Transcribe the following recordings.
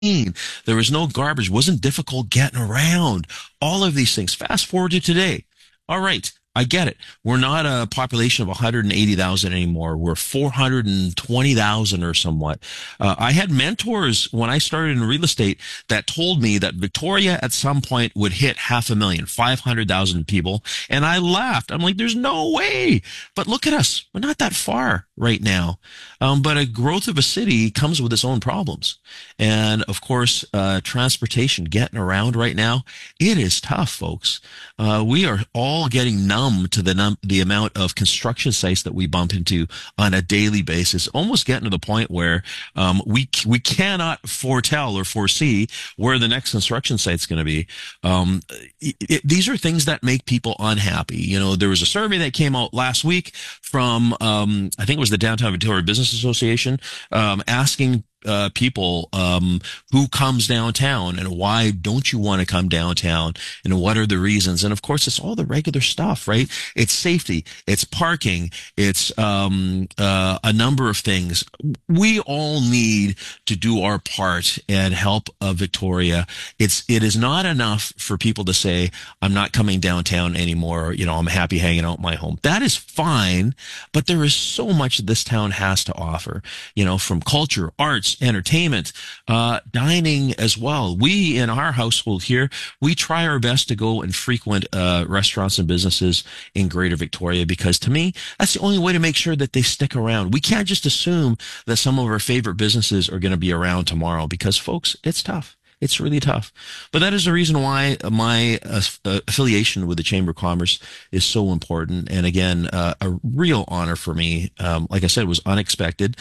There was no garbage. It wasn't difficult getting around. All of these things. Fast forward to today. All right. I get it. We're not a population of 180,000 anymore. We're 420,000 or somewhat. I had mentors when I started in real estate that told me that Victoria at some point would hit 500,000, 500,000 people. And I laughed. I'm like, there's no way. But look at us. We're not that far right now. But a growth of a city comes with its own problems. And of course, transportation, getting around right now, it is tough, folks. We are all getting numb to the amount of construction sites that we bump into on a daily basis, almost getting to the point where we cannot foretell or foresee where the next construction site's going to be. These are things that make people unhappy. You know, there was a survey that came out last week from I think it was the Downtown Victoria Business Association, asking people who comes downtown and why don't you want to come downtown and what are the reasons. And of course it's all the regular stuff, right? It's safety, it's parking, it's a number of things. We all need to do our part and help Victoria. It is not enough for people to say I'm not coming downtown anymore, you know, I'm happy hanging out in my home. That is fine, but there is so much this town has to offer, you know, from culture, arts, entertainment, dining as well. We in our household here, we try our best to go and frequent restaurants and businesses in Greater Victoria because to me, that's the only way to make sure that they stick around. We can't just assume that some of our favorite businesses are going to be around tomorrow because folks, it's tough. It's really tough. But that is the reason why my affiliation with the Chamber of Commerce is so important. And again, a real honor for me. Like I said, it was unexpected.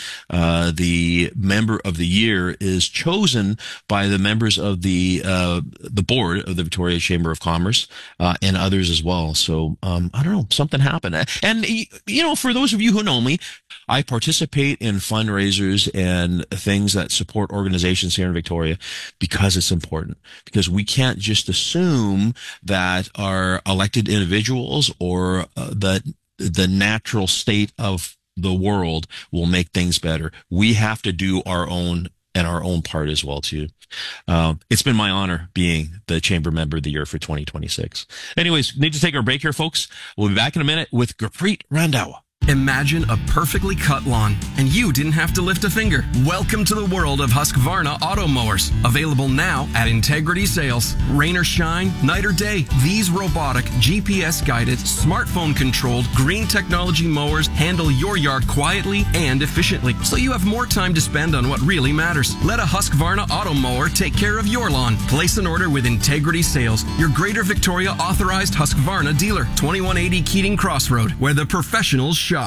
The member of the year is chosen by the members of the board of the Victoria Chamber of Commerce, and others as well. So, I don't know, something happened. And, you know, for those of you who know me, I participate in fundraisers and things that support organizations here in Victoria because it's important. Because we can't just assume that our elected individuals or that the natural state of the world will make things better. We have to do our own and our own part as well too. It's been my honor being the Chamber Member of the Year for 2026. Anyways, need to take our break here, folks. We'll be back in a minute with Gurpreet Randhawa. Imagine a perfectly cut lawn, and you didn't have to lift a finger. Welcome to the world of Husqvarna auto mowers. Available now at Integrity Sales. Rain or shine, night or day, these robotic, GPS-guided, smartphone-controlled, green technology mowers handle your yard quietly and efficiently, so you have more time to spend on what really matters. Let a Husqvarna auto mower take care of your lawn. Place an order with Integrity Sales, your Greater Victoria authorized Husqvarna dealer. 2180 Keating Crossroad, where the professionals shop.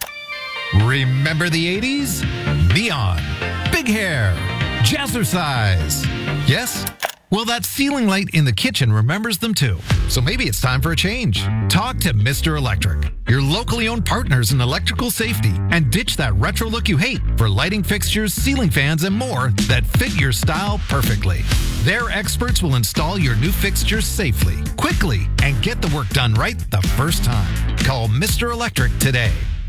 Remember the 80s? Neon, big hair, jazzercise. Yes? Well, that ceiling light in the kitchen remembers them too. So maybe it's time for a change. Talk to Mr. Electric, your locally owned partners in electrical safety, and ditch that retro look you hate for lighting fixtures, ceiling fans, and more that fit your style perfectly. Their experts will install your new fixtures safely, quickly, and get the work done right the first time. Call Mr. Electric today.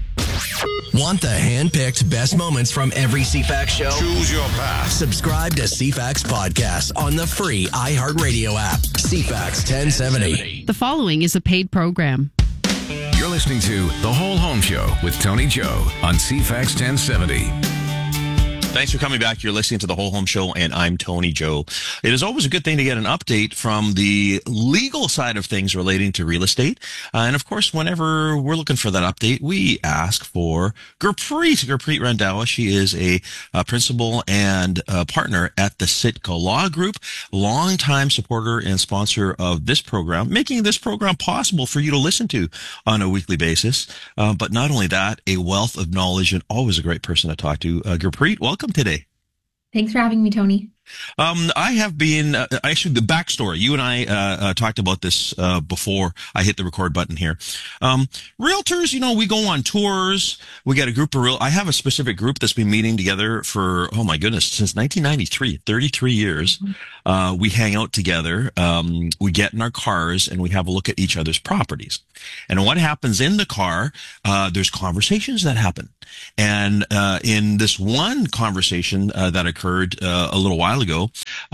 Want the hand-picked best moments from every CFAX show? Choose your path. Subscribe to CFAX Podcast on the free iHeartRadio app. CFAX 1070. The following is a paid program. You're listening to The Whole Home Show with Tony Joe on CFAX 1070. Thanks for coming back. You're listening to The Whole Home Show, and I'm Tony Joe. It is always a good thing to get an update from the legal side of things relating to real estate. And of course, whenever we're looking for that update, we ask for Gurpreet Randhawa. She is a principal and partner at the Sitka Law Group, longtime supporter and sponsor of this program, making this program possible for you to listen to on a weekly basis. But not only that, a wealth of knowledge and always a great person to talk to. Gurpreet, welcome today. Thanks for having me, Tony. I have been, actually the backstory, you and I, talked about this, before I hit the record button here. Realtors, you know, we go on tours. We got a group of I have a specific group that's been meeting together for, oh my goodness, since 1993, 33 years. We hang out together. We get in our cars and we have a look at each other's properties. And what happens in the car, there's conversations that happen. And, in this one conversation, that occurred, a little while while ago,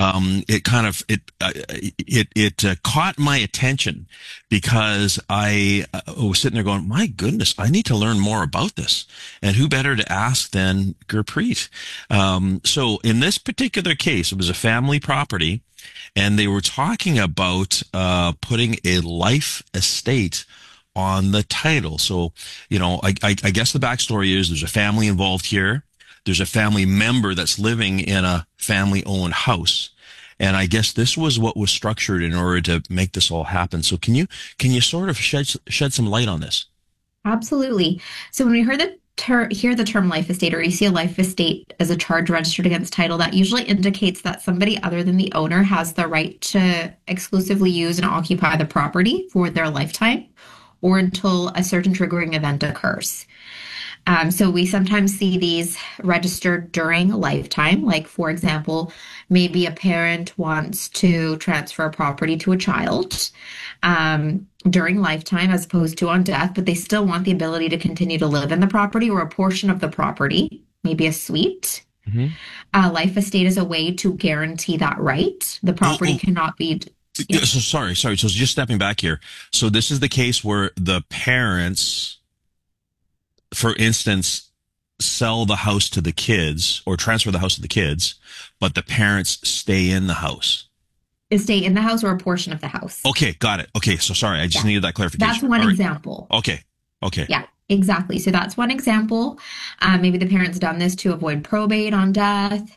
it caught my attention because I was sitting there going, my goodness, I need to learn more about this. And who better to ask than Gurpreet? So in this particular case, it was a family property, and they were talking about putting a life estate on the title. So, I guess the backstory is there's a family involved here. There's a family member that's living in a family-owned house. And I guess this was what was structured in order to make this all happen. So can you sort of shed some light on this? Absolutely. So when we hear the term life estate, or you see a life estate as a charge registered against title, that usually indicates that somebody other than the owner has the right to exclusively use and occupy the property for their lifetime, or until a certain triggering event occurs. So we sometimes see these registered during a lifetime. Like, for example, maybe a parent wants to transfer a property to a child during lifetime as opposed to on death, but they still want the ability to continue to live in the property or a portion of the property, maybe a suite. Mm-hmm. Life estate is a way to guarantee that right. The property cannot be... Yeah. So sorry. So just stepping back here. So this is the case where the parents, for instance, sell the house to the kids or transfer the house to the kids, but the parents stay in the house. Stay in the house or a portion of the house. Okay, got it. Okay, so sorry, I just needed that clarification. That's one example. Okay. Yeah, exactly. So that's one example. Maybe the parents done this to avoid probate on death.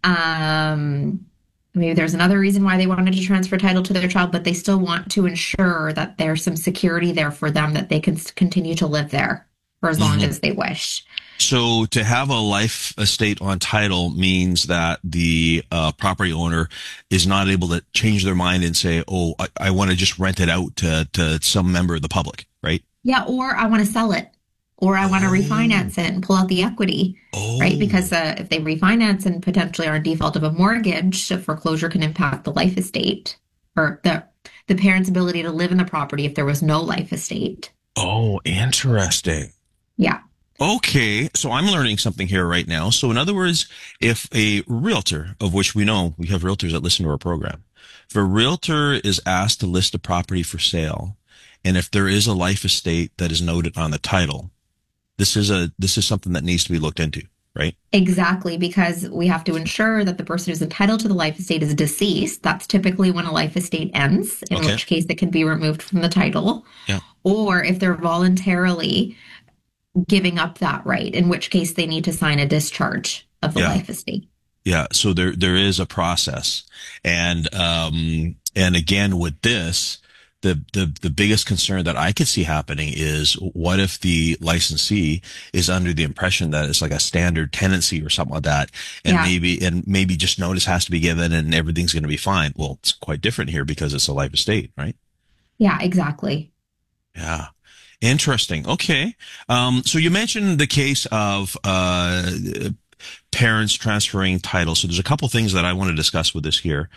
Maybe there's another reason why they wanted to transfer title to their child, but they still want to ensure that there's some security there for them, that they can continue to live there for as long as they wish. So to have a life estate on title means that the property owner is not able to change their mind and say, oh, I want to just rent it out to some member of the public, right? Yeah, or I want to sell it. Or I want to refinance it and pull out the equity, right? Because if they refinance and potentially are in default of a mortgage, foreclosure can impact the life estate or the parent's ability to live in the property if there was no life estate. Oh, interesting. Yeah. Okay, so I'm learning something here right now. So in other words, if a realtor, of which we know we have realtors that listen to our program, if a realtor is asked to list a property for sale, and if there is a life estate that is noted on the title, this is something that needs to be looked into, right? Exactly, because we have to ensure that the person who's entitled to the life estate is deceased. That's typically when a life estate ends, in which case it can be removed from the title. Yeah. Or if they're voluntarily giving up that right, in which case they need to sign a discharge of the life estate. Yeah, so there is a process. And again, with this, the biggest concern that I could see happening is, what if the licensee is under the impression that it's like a standard tenancy or something like that, and maybe just notice has to be given and everything's going to be fine. Well, it's quite different here because it's a life estate, right? Yeah, exactly. Yeah. Interesting. Okay. So you mentioned the case of parents transferring title. So there's a couple things that I want to discuss with this here.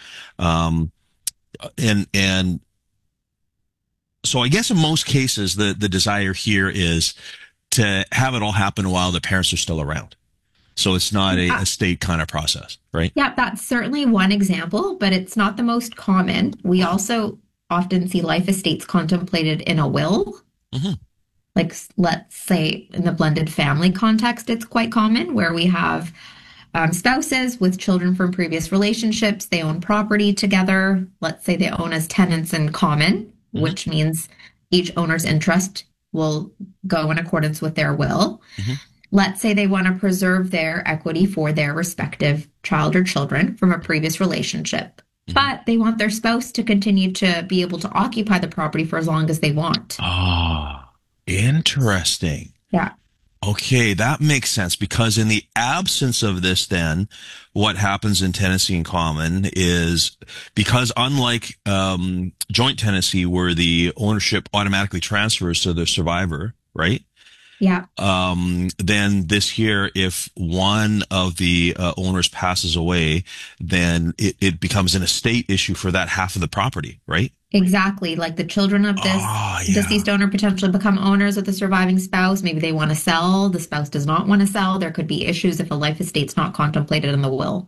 And so I guess in most cases, the desire here is to have it all happen while the parents are still around. So it's not a state kind of process, right? Yeah, that's certainly one example, but it's not the most common. We also often see life estates contemplated in a will. Mm-hmm. Like, let's say in the blended family context, it's quite common where we have spouses with children from previous relationships. They own property together. Let's say they own as tenants in common, which means each owner's interest will go in accordance with their will. Mm-hmm. Let's say they want to preserve their equity for their respective child or children from a previous relationship, but they want their spouse to continue to be able to occupy the property for as long as they want. Ah, interesting. Yeah. Okay, that makes sense, because in the absence of this, then what happens in tenancy in common is, because unlike joint tenancy where the ownership automatically transfers to the survivor, right? Yeah. Then this here, if one of the owners passes away, then it becomes an estate issue for that half of the property, right? Exactly. Like the children of this deceased owner potentially become owners of the surviving spouse. Maybe they want to sell. The spouse does not want to sell. There could be issues if a life estate's not contemplated in the will.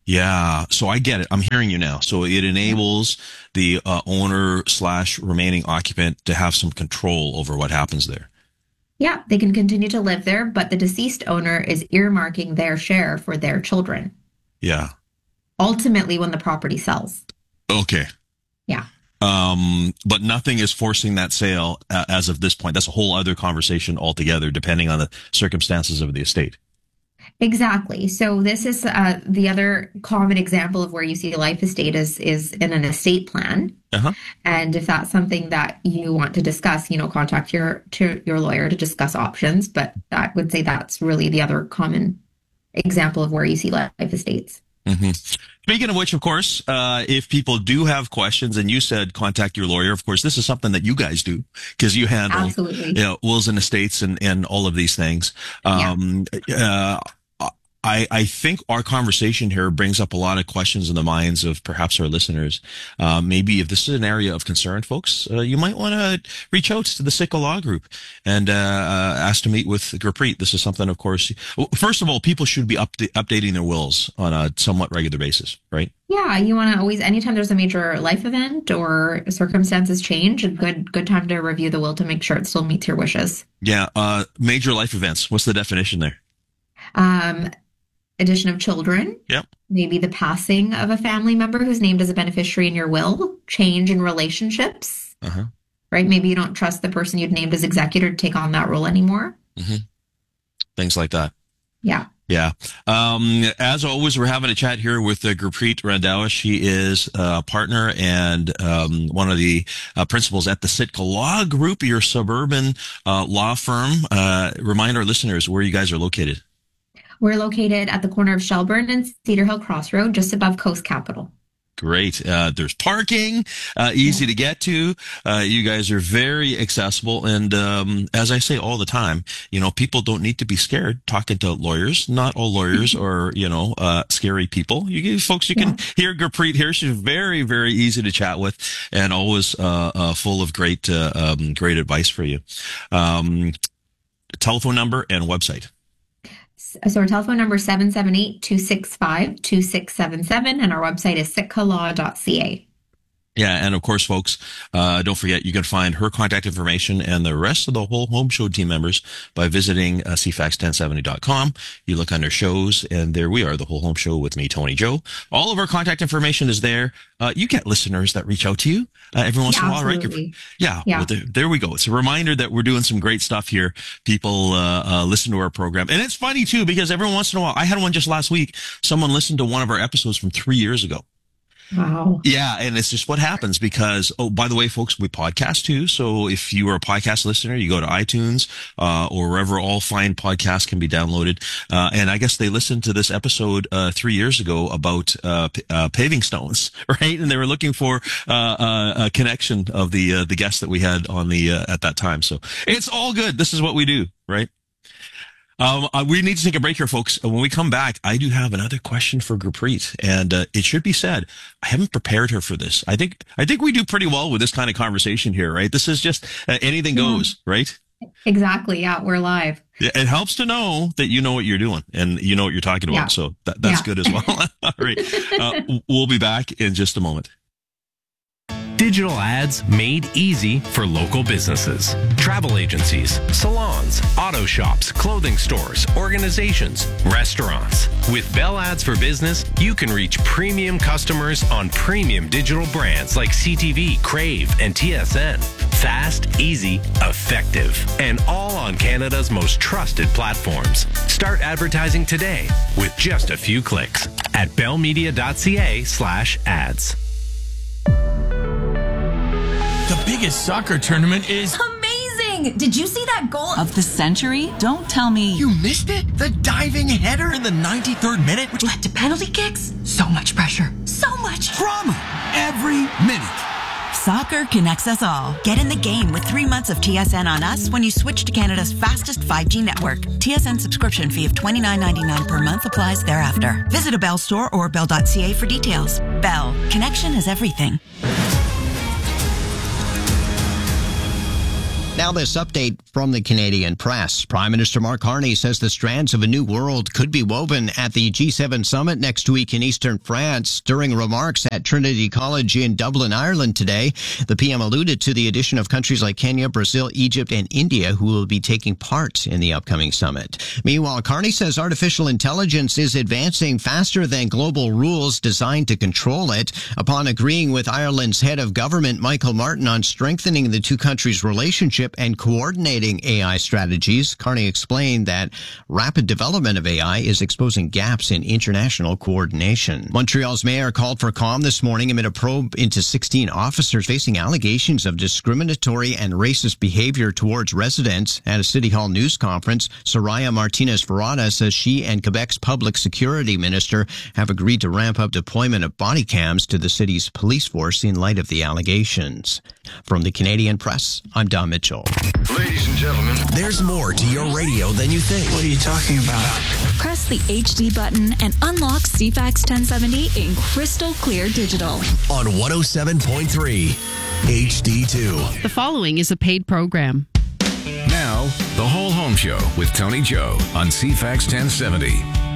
Yeah. So I get it. I'm hearing you now. So it enables the owner / remaining occupant to have some control over what happens there. Yeah, they can continue to live there, but the deceased owner is earmarking their share for their children. Yeah. Ultimately, when the property sells. Okay. Yeah. But nothing is forcing that sale as of this point. That's a whole other conversation altogether, depending on the circumstances of the estate. Exactly. So this is the other common example of where you see a life estate is in an estate plan. Uh-huh. And if that's something that you want to discuss, contact your lawyer to discuss options. But I would say that's really the other common example of where you see life estates. Mm-hmm. Speaking of which, of course, if people do have questions, and you said contact your lawyer, of course, this is something that you guys do because you handle Absolutely. wills and estates and all of these things. I think our conversation here brings up a lot of questions in the minds of perhaps our listeners. Maybe if this is an area of concern, folks, you might want to reach out to the Sitka Law Group and ask to meet with Gurpreet. This is something, of course, first of all, people should be updating their wills on a somewhat regular basis, right? Yeah, you want to always, anytime there's a major life event or circumstances change, a good time to review the will to make sure it still meets your wishes. Yeah, major life events. What's the definition there? Addition of children. Yep. Maybe the passing of a family member who's named as a beneficiary in your will. Change in relationships. Uh-huh. Right? Maybe you don't trust the person you'd named as executor to take on that role anymore. Mm-hmm. Things like that. Yeah. Yeah. As always, we're having a chat here with Gurpreet Randhawa. She is a partner and one of the principals at the Sitka Law Group, your suburban law firm. Remind our listeners where you guys are located. We're located at the corner of Shelburne and Cedar Hill Crossroad, just above Coast Capitol. Great. There's parking, easy to get to. You guys are very accessible. And as I say all the time, people don't need to be scared talking to lawyers. Not all lawyers are, scary people. You can hear Gurpreet here. She's very, very easy to chat with and always full of great advice for you. Telephone number and website. So our telephone number is 778-265-2677, and our website is sitkalaw.ca. Yeah, and of course, folks, don't forget, you can find her contact information and the rest of the whole Home Show team members by visiting cfax1070.com. You look under shows, and there we are, the whole Home Show with me, Tony Joe. All of our contact information is there. You get listeners that reach out to you every once in a while, absolutely. Right? Yeah. Well, there we go. It's a reminder that we're doing some great stuff here. People listen to our program. And it's funny, too, because every once in a while, I had one just last week, someone listened to one of our episodes from 3 years ago. Wow. Yeah, and it's just what happens because, by the way, folks, we podcast too. So if you are a podcast listener, you go to iTunes or wherever all fine podcasts can be downloaded. And I guess they listened to this episode 3 years ago about paving stones, right? And they were looking for a connection of the guest that we had on the at that time. So it's all good. This is what we do, right? We need to take a break here, folks. When we come back, I do have another question for Gurpreet, and it should be said, I haven't prepared her for this. I think we do pretty well with this kind of conversation here, right? This is just anything goes, right? Exactly. Yeah, we're live. Yeah, it helps to know that you know what you're doing and you know what you're talking about. Yeah. So that's good as well. All right. We'll be back in just a moment. Digital ads made easy for local businesses. Travel agencies, salons, auto shops, clothing stores, organizations, restaurants. With Bell Ads for Business, you can reach premium customers on premium digital brands like CTV, Crave, and TSN. Fast, easy, effective, and all on Canada's most trusted platforms. Start advertising today with just a few clicks at bellmedia.ca/ads. The biggest soccer tournament is amazing! Did you see that goal of the century? Don't tell me. You missed it? The diving header in the 93rd minute, which led to penalty kicks? So much pressure. So much drama every minute. Soccer connects us all. Get in the game with 3 months of TSN on us when you switch to Canada's fastest 5G network. TSN subscription fee of $29.99 per month applies thereafter. Visit a Bell store or bell.ca for details. Bell. Connection is everything. Now this update from the Canadian press. Prime Minister Mark Carney says the strands of a new world could be woven at the G7 summit next week in eastern France. During remarks at Trinity College in Dublin, Ireland today, the PM alluded to the addition of countries like Kenya, Brazil, Egypt, and India who will be taking part in the upcoming summit. Meanwhile, Carney says artificial intelligence is advancing faster than global rules designed to control it. Upon agreeing with Ireland's head of government, Michael Martin, on strengthening the two countries' relationship and coordinating AI strategies, Carney explained that rapid development of AI is exposing gaps in international coordination. Montreal's mayor called for calm this morning amid a probe into 16 officers facing allegations of discriminatory and racist behavior towards residents. At a City Hall news conference, Soraya Martinez-Ferrada says she and Quebec's public security minister have agreed to ramp up deployment of body cams to the city's police force in light of the allegations. From the Canadian press, I'm Don Mitchell. Ladies and gentlemen, there's more to your radio than you think. What are you talking about? Press the HD button and unlock CFAX 1070 in crystal clear digital. On 107.3 HD2. The following is a paid program. Now, The Whole Home Show with Tony Joe on CFAX 1070.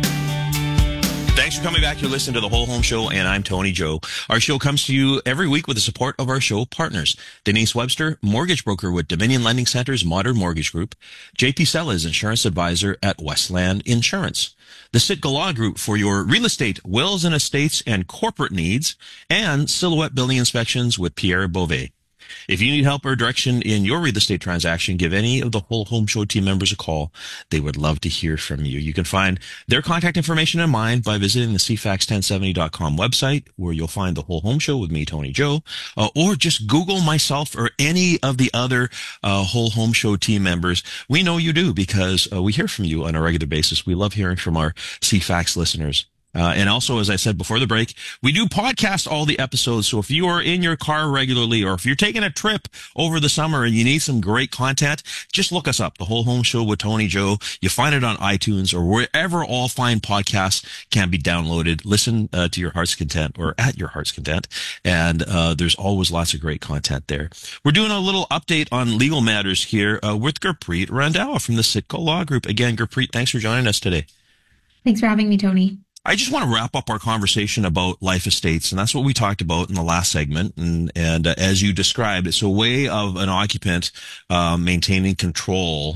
Thanks for coming back. You're listening to The Whole Home Show, and I'm Tony Joe. Our show comes to you every week with the support of our show partners. Denise Webster, mortgage broker with Dominion Lending Center's Modern Mortgage Group. JP Sellers, insurance advisor at Westland Insurance. The Sitka Law Group for your real estate, wills and estates, and corporate needs. And Silhouette Building Inspections with Pierre Beauvais. If you need help or direction in your real estate transaction, give any of the Whole Home Show team members a call. They would love to hear from you. You can find their contact information and mine by visiting the CFAX1070.com website, where you'll find the Whole Home Show with me, Tony Joe, or just Google myself or any of the other Whole Home Show team members. We know you do because we hear from you on a regular basis. We love hearing from our CFAX listeners. And also, as I said before the break, we do podcast all the episodes. So if you are in your car regularly, or if you're taking a trip over the summer and you need some great content, just look us up, The Whole Home Show with Tony Joe. You find it on iTunes or wherever all fine podcasts can be downloaded. Listen to your heart's content or at your heart's content. And there's always lots of great content there. We're doing a little update on legal matters here with Gurpreet Randhawa from the Sitka Law Group. Again, Gurpreet, thanks for joining us today. Thanks for having me, Tony. I just want to wrap up our conversation about life estates, and that's what we talked about in the last segment. And as you described, it's a way of an occupant maintaining control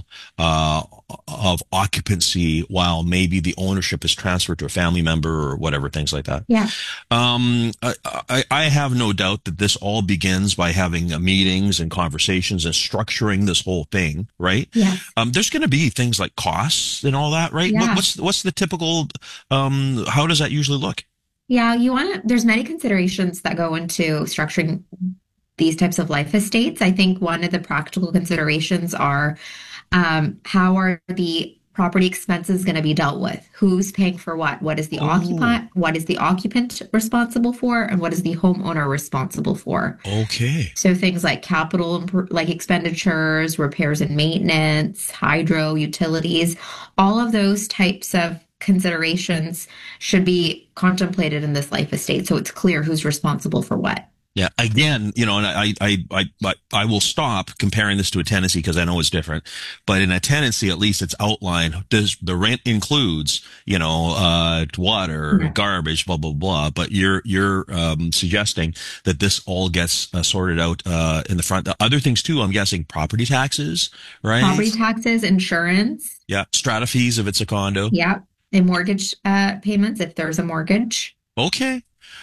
of occupancy while maybe the ownership is transferred to a family member or whatever, things like that. Yeah. I have no doubt that this all begins by having meetings and conversations and structuring this whole thing, right? Yeah. There's going to be things like costs and all that, right? Yeah. What's the typical how does that usually look? Yeah, there's many considerations that go into structuring these types of life estates. I think one of the practical considerations are how are the property expenses going to be dealt with? Who's paying for what? What is the occupant? What is the occupant responsible for? And what is the homeowner responsible for? Okay. So things like capital, like expenditures, repairs and maintenance, hydro, utilities, all of those types of considerations should be contemplated in this life estate, so it's clear who's responsible for what. Yeah. Again, and I will stop comparing this to a tenancy because I know it's different. But in a tenancy, at least it's outlined. Does the rent includes, water, garbage, blah blah blah. But you're suggesting that this all gets sorted out in the front. The other things too, I'm guessing property taxes, right? Property taxes, insurance. Yeah. Strata fees if it's a condo. Yeah. And mortgage payments if there's a mortgage. Okay.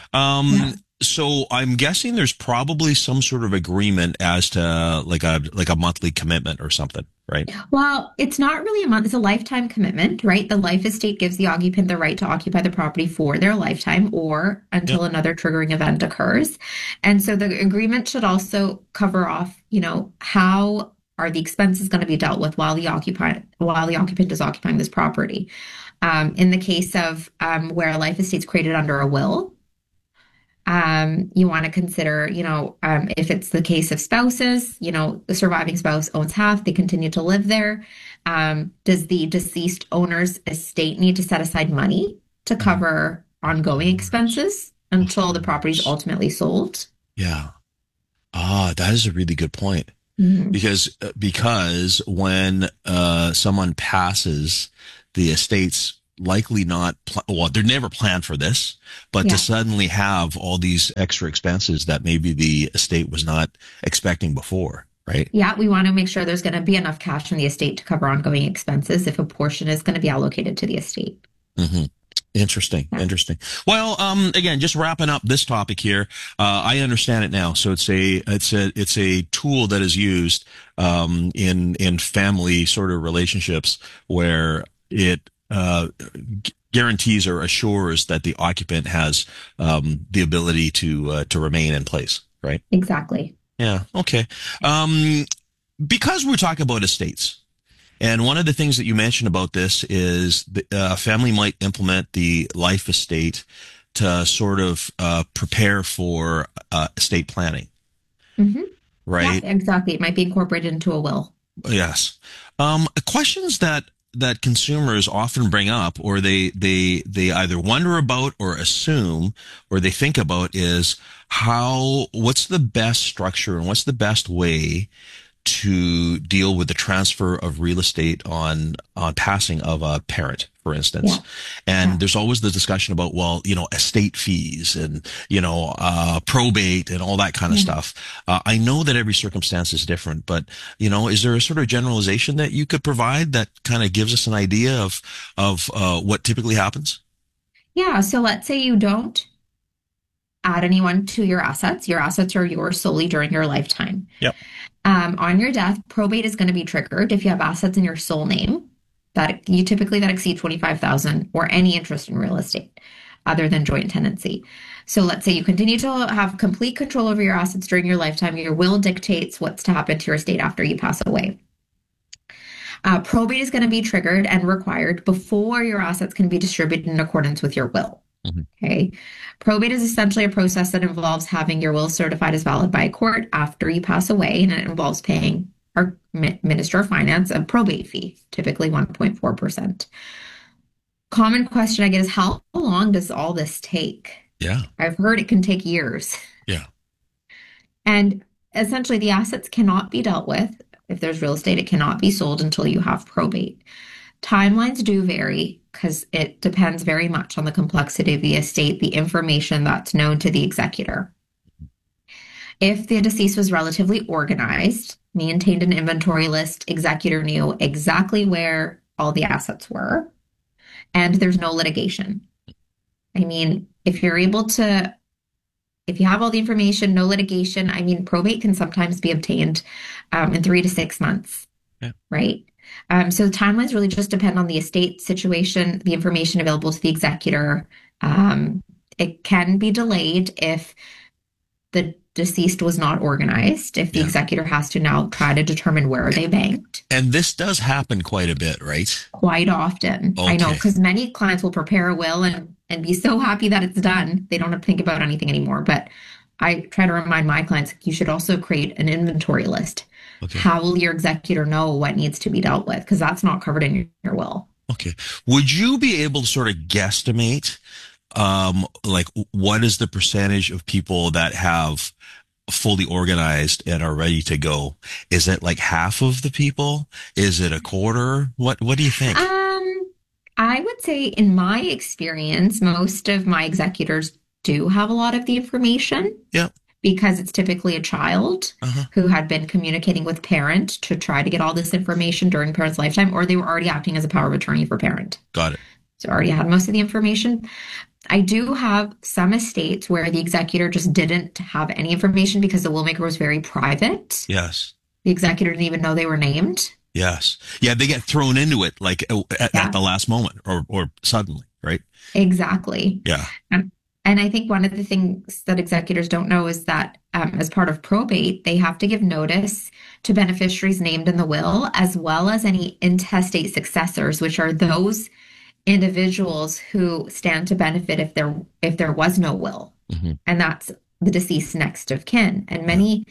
So I'm guessing there's probably some sort of agreement as to like a monthly commitment or something, right? Well, it's not really a month. It's a lifetime commitment, right? The life estate gives the occupant the right to occupy the property for their lifetime or until another triggering event occurs. And so the agreement should also cover off, how are the expenses going to be dealt with while the occupant is occupying this property. In the case of where a life estate's created under a will, you want to consider, if it's the case of spouses, the surviving spouse owns half, they continue to live there. Does the deceased owner's estate need to set aside money to cover ongoing expenses until the property is ultimately sold? Yeah. That is a really good point. Because when someone passes, the estate's likely not, they're never planned for this, but to suddenly have all these extra expenses that maybe the estate was not expecting before, right? Yeah, we want to make sure there's going to be enough cash in the estate to cover ongoing expenses if a portion is going to be allocated to the estate. Interesting. Well, again, just wrapping up this topic here, I understand it now. So it's a tool that is used in family sort of relationships where it guarantees or assures that the occupant has the ability to remain in place, right? Exactly. Yeah. Okay. Because we're talking about estates. And one of the things that you mentioned about this is a family might implement the life estate to sort of prepare for estate planning. Right? Yeah, exactly. It might be incorporated into a will. Yes. Questions that consumers often bring up, or they either wonder about or assume or they think about, is what's the best structure and what's the best way to deal with the transfer of real estate on passing of a parent, for instance. And there's always the discussion about, estate fees and, probate and all that kind of stuff. I know that every circumstance is different, but, is there a sort of generalization that you could provide that kind of gives us an idea of what typically happens? Yeah. So let's say you don't add anyone to your assets. Your assets are yours solely during your lifetime. Yep. On your death, probate is going to be triggered if you have assets in your sole name that exceed $25,000 or any interest in real estate other than joint tenancy. So let's say you continue to have complete control over your assets during your lifetime. Your will dictates what's to happen to your estate after you pass away. Probate is going to be triggered and required before your assets can be distributed in accordance with your will. Okay. Probate is essentially a process that involves having your will certified as valid by a court after you pass away, and it involves paying our Minister of Finance a probate fee, typically 1.4%. Common question I get is, how long does all this take? Yeah. I've heard it can take years. Yeah. And essentially the assets cannot be dealt with. If there's real estate, it cannot be sold until you have probate. Timelines do vary because it depends very much on the complexity of the estate, the information that's known to the executor. If the deceased was relatively organized, maintained an inventory list, executor knew exactly where all the assets were, and there's no litigation. I mean, if you have all the information, no litigation, probate can sometimes be obtained in 3 to 6 months, right? So the timelines really just depend on the estate situation, the information available to the executor. It can be delayed if the deceased was not organized, if the executor has to now try to determine where they banked. And this does happen quite a bit, right? Quite often. Okay. I know, because many clients will prepare a will and be so happy that it's done. They don't have to think about anything anymore. But I try to remind my clients, you should also create an inventory list. Okay. How will your executor know what needs to be dealt with? Because that's not covered in your will. Okay. Would you be able to sort of guesstimate, what is the percentage of people that have fully organized and are ready to go? Is it like half of the people? Is it a quarter? What do you think? I would say in my experience, most of my executors do have a lot of the information. Yeah. Because it's typically a child who had been communicating with parent to try to get all this information during parent's lifetime, or they were already acting as a power of attorney for parent. Got it. So already had most of the information. I do have some estates where the executor just didn't have any information because the willmaker was very private. Yes. The executor didn't even know they were named. Yes. Yeah, they get thrown into it at the last moment or suddenly, right? Exactly. Yeah. And I think one of the things that executors don't know is that as part of probate, they have to give notice to beneficiaries named in the will, as well as any intestate successors, which are those individuals who stand to benefit if there was no will. And that's the deceased next of kin. And many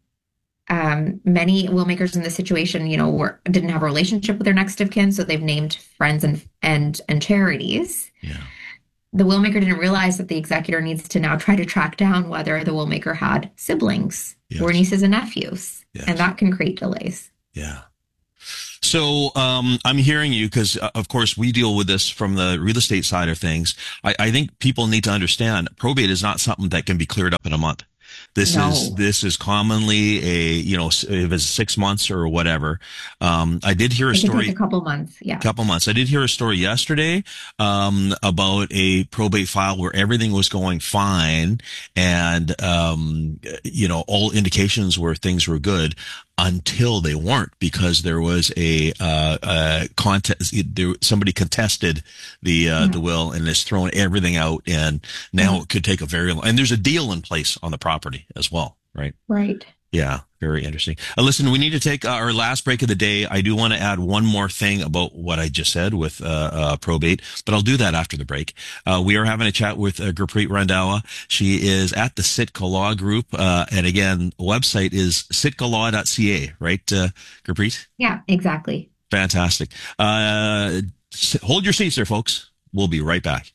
willmakers in this situation, didn't have a relationship with their next of kin, so they've named friends and charities. Yeah. the willmaker didn't realize that the executor needs to now try to track down whether the willmaker had siblings or nieces and nephews. Yes. And that can create delays. Yeah. So I'm hearing you because, of course, we deal with this from the real estate side of things. I think people need to understand probate is not something that can be cleared up in a month. This is commonly if it's 6 months or whatever. I did hear a story. Take a couple months. Yeah. Couple months. I did hear a story yesterday, about a probate file where everything was going fine and, all indications were things were good until they weren't, because there was a contest. Somebody contested the will and has thrown everything out, and now it could take a very long. And there's a deal in place on the property as well, right? Right. Yeah, very interesting. Listen, we need to take our last break of the day. I do want to add one more thing about what I just said with probate, but I'll do that after the break. We are having a chat with Gurpreet Randhawa. She is at the Sitka Law Group, and again, website is sitkalaw.ca, right, Gurpreet? Yeah, exactly. Fantastic. Hold your seats there, folks. We'll be right back.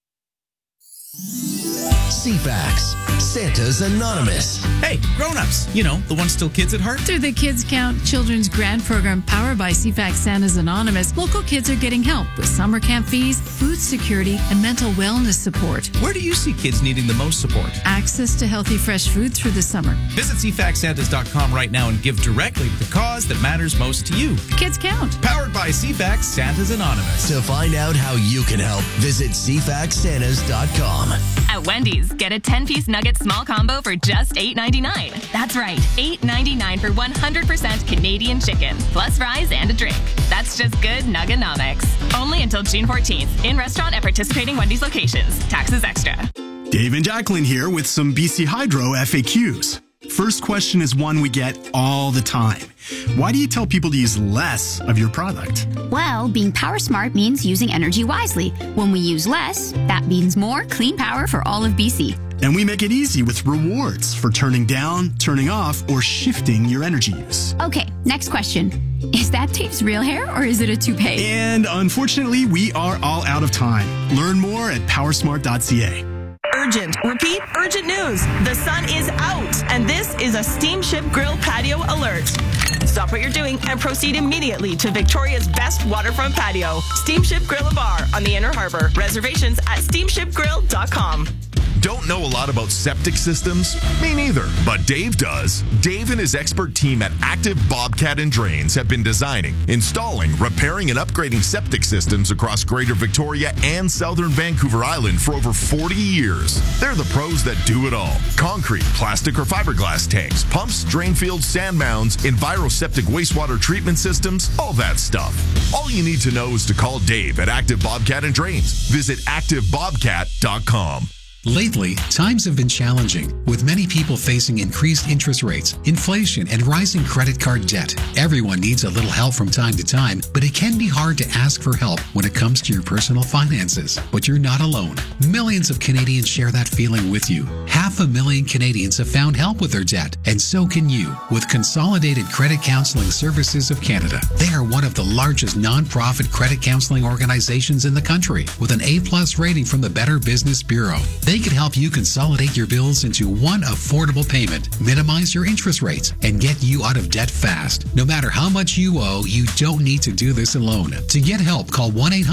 CFAX, Santa's Anonymous. Hey, grown-ups, the ones still kids at heart. Through the Kids Count Children's Grant Program powered by CFAX Santa's Anonymous, local kids are getting help with summer camp fees, food security, and mental wellness support. Where do you see kids needing the most support? Access to healthy, fresh food through the summer. Visit CFAXSantas.com right now and give directly to the cause that matters most to you. Kids Count. Powered by CFAX Santa's Anonymous. To find out how you can help, visit CFAXSantas.com. At Wendy's, get a 10-piece nugget small combo for just $8.99. That's right, $8.99 for 100% Canadian chicken, plus fries and a drink. That's just good Nuggenomics. Only until June 14th, in restaurant at participating Wendy's locations. Taxes extra. Dave and Jacqueline here with some BC Hydro FAQs. First question is one we get all the time. Why do you tell people to use less of your product? Well, being power smart means using energy wisely. When we use less, that means more clean power for all of BC. And we make it easy with rewards for turning down, turning off, or shifting your energy use. Okay, next question. Is that Dave's real hair or is it a toupee? And unfortunately, we are all out of time. Learn more at powersmart.ca. Urgent. Repeat, urgent news. The sun is out, and this is a Steamship Grill patio alert. Stop what you're doing and proceed immediately to Victoria's best waterfront patio, Steamship Grill Bar on the Inner Harbor. Reservations at steamshipgrill.com. Don't know a lot about septic systems? Me neither, but Dave does. Dave and his expert team at Active Bobcat and Drains have been designing, installing, repairing, and upgrading septic systems across Greater Victoria and Southern Vancouver Island for over 40 years. They're the pros that do it all. Concrete, plastic or fiberglass tanks, pumps, drain fields, sand mounds, enviroseptic wastewater treatment systems, all that stuff. All you need to know is to call Dave at Active Bobcat and Drains. Visit activebobcat.com. Lately, times have been challenging, with many people facing increased interest rates, inflation, and rising credit card debt. Everyone needs a little help from time to time, but it can be hard to ask for help when it comes to your personal finances. But you're not alone. Millions of Canadians share that feeling with you. 500,000 Canadians have found help with their debt, and so can you, with Consolidated Credit Counseling Services of Canada. They are one of the largest non-profit credit counseling organizations in the country, with an A+ rating from the Better Business Bureau. They can help you consolidate your bills into one affordable payment, minimize your interest rates, and get you out of debt fast. No matter how much you owe, you don't need to do this alone. To get help, call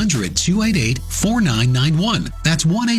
1-800-288-4991. That's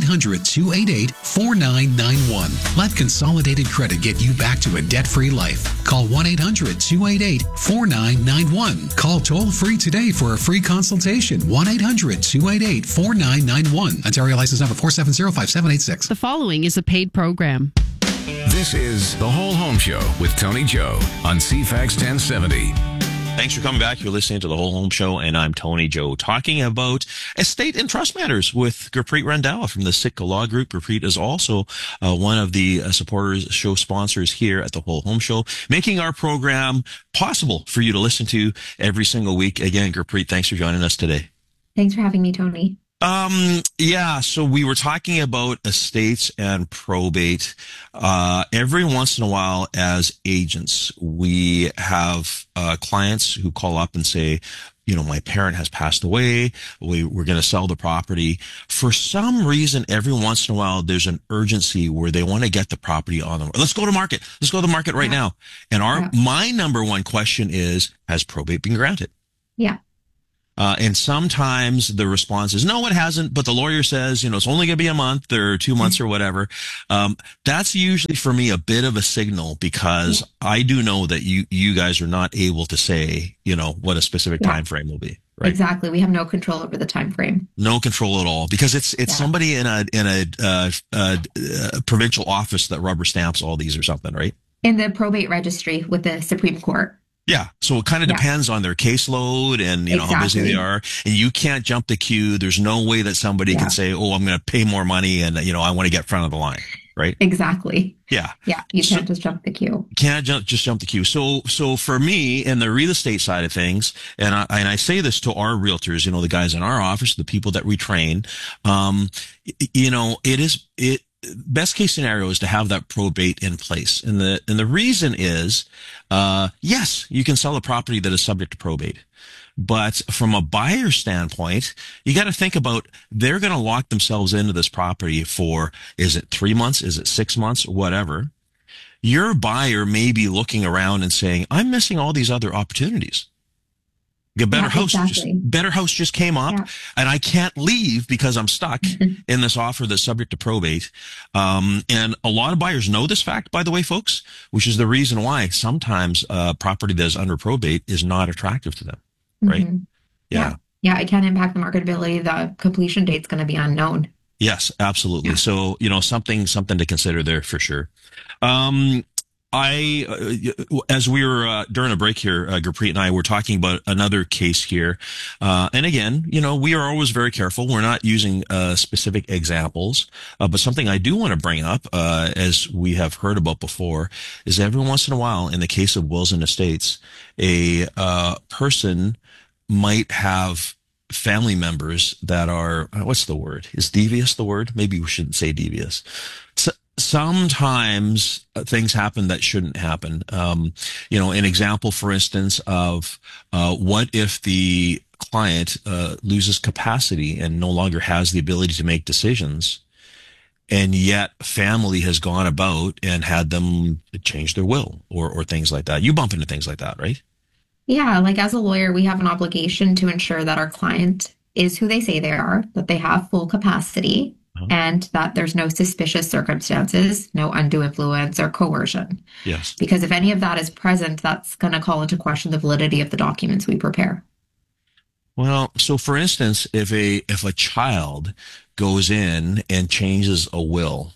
1-800-288-4991. Let Consolidated Credit get you back to a debt-free life. Call 1-800-288-4991. Call toll-free today for a free consultation. 1-800-288-4991. Ontario license number 4705786. The following is a paid program. This is The Whole Home Show with Tony Joe on CFAX 1070. Thanks for coming back. You're listening to The Whole Home Show, and I'm Tony Joe, talking about estate and trust matters with Gurpreet Randhawa from the Sitka Law Group. Gurpreet is also one of the show sponsors here at The Whole Home Show, making our program possible for you to listen to every single week. Again, Gurpreet, thanks for joining us today. Thanks for having me, Tony. So we were talking about estates and probate. Every once in a while as agents, we have clients who call up and say, my parent has passed away. We're going to sell the property. For some reason, every once in a while, there's an urgency where they want to get the property on them. Let's go to market. Let's go to the market right now. And my number one question is, has probate been granted? Yeah. And sometimes the response is, no, it hasn't. But the lawyer says, it's only going to be a month or 2 months or whatever. That's usually for me a bit of a signal, because I do know that you guys are not able to say, what a specific time frame will be. Right? Exactly. We have no control over the time frame. No control at all, because it's somebody in a provincial office that rubber stamps all these or something, right? In the probate registry with the Supreme Court. Yeah. So it kind of depends on their caseload and, how busy they are. And you can't jump the queue. There's no way that somebody can say, oh, I'm going to pay more money and, I want to get front of the line. Right. Exactly. Yeah. Yeah. You can't just jump the queue. Can't just jump the queue. So for me in the real estate side of things, and I say this to our realtors, the guys in our office, the people that we train, best case scenario is to have that probate in place. And the reason is, yes, you can sell a property that is subject to probate. But from a buyer standpoint, you got to think about, they're going to lock themselves into this property for, is it 3 months? Is it 6 months? Whatever. Your buyer may be looking around and saying, I'm missing all these other opportunities. A better house just came up and I can't leave because I'm stuck in this offer that's subject to probate. And a lot of buyers know this fact, by the way, folks, which is the reason why sometimes property that is under probate is not attractive to them. Right? Mm-hmm. Yeah. It can impact the marketability. The completion date's going to be unknown. Yes, absolutely. Yeah. So, something to consider there for sure. As we were during a break here, Gurpreet and I were talking about another case here. And again, we are always very careful. We're not using specific examples. But something I do want to bring up, as we have heard about before, is every once in a while, in the case of wills and estates, a person might have family members that are, what's the word? Is devious the word? Maybe we shouldn't say devious. Sometimes things happen that shouldn't happen. An example, for instance, of what if the client loses capacity and no longer has the ability to make decisions, and yet family has gone about and had them change their will or things like that. You bump into things like that, right? Yeah, like as a lawyer, we have an obligation to ensure that our client is who they say they are, that they have full capacity, and that there's no suspicious circumstances, no undue influence or coercion. Yes. Because if any of that is present, that's going to call into question the validity of the documents we prepare. Well, so for instance, if a child goes in and changes a will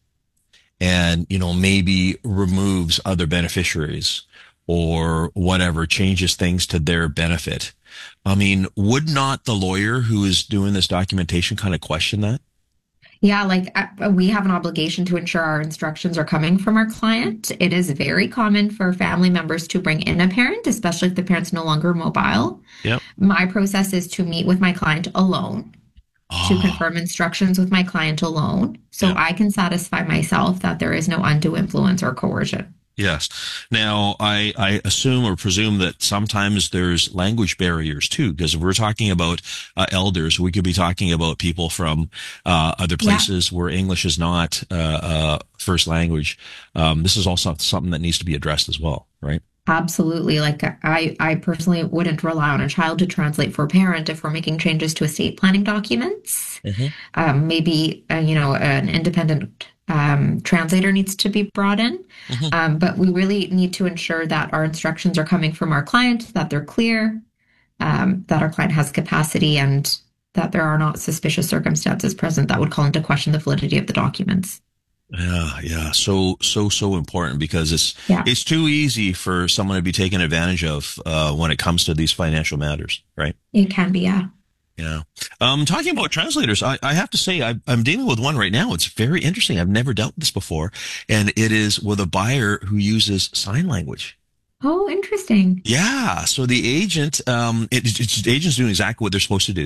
and, maybe removes other beneficiaries or whatever, changes things to their benefit, would not the lawyer who is doing this documentation kind of question that? Yeah, we have an obligation to ensure our instructions are coming from our client. It is very common for family members to bring in a parent, especially if the parent's no longer mobile. Yep. My process is to meet with my client alone, to confirm instructions with my client alone, so I can satisfy myself that there is no undue influence or coercion. Yes. Now, I assume or presume that sometimes there's language barriers too, because if we're talking about elders, we could be talking about people from other places where English is not first language. This is also something that needs to be addressed as well, right? Absolutely. I personally wouldn't rely on a child to translate for a parent if we're making changes to estate planning documents. Mm-hmm. Maybe, an independent translator needs to be brought in. Mm-hmm. But we really need to ensure that our instructions are coming from our client, that they're clear, that our client has capacity, and that there are not suspicious circumstances present that would call into question the validity of the documents. Yeah. So important, because it's too easy for someone to be taken advantage of when it comes to these financial matters, right? It can be, yeah. Yeah. Talking about translators, I have to say I'm dealing with one right now. It's very interesting. I've never dealt with this before, and it is with a buyer who uses sign language. Oh, interesting. Yeah. So the agent, the agent's doing exactly what they're supposed to do.